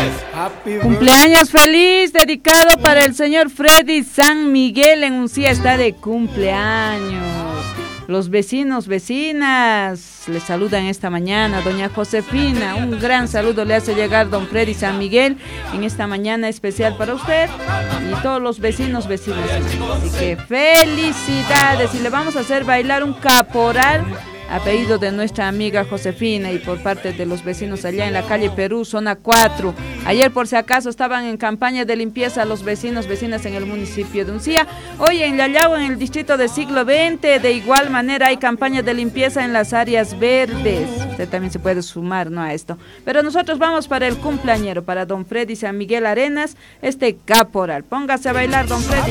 Cumpleaños feliz, dedicado para el señor Freddy San Miguel. En un día está de cumpleaños. Los vecinos, vecinas, le saludan esta mañana. Doña Josefina, un gran saludo le hace llegar don Freddy San Miguel en esta mañana especial para usted y todos los vecinos, vecinas. Así que felicidades, y le vamos a hacer bailar un caporal a pedido de nuestra amiga Josefina y por parte de los vecinos allá en la calle Perú, zona 4. Ayer, por si acaso, estaban en campaña de limpieza los vecinos, vecinas en el municipio de Uncía. Hoy en Llayao, en el distrito de Siglo XX, de igual manera hay campaña de limpieza en las áreas verdes. Usted también se puede sumar, ¿no?, a esto. Pero nosotros vamos para el cumpleañero, para don Freddy San Miguel Arenas, este caporal. Póngase a bailar, don Freddy.